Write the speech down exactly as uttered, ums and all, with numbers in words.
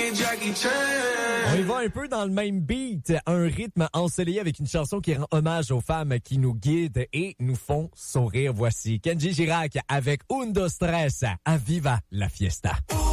On y va un peu dans le même beat, un rythme ensoleillé avec une chanson qui rend hommage aux femmes qui nous guident et nous font sourire. Voici Kenji Girac avec Un Dos Tres, à Viva la Fiesta.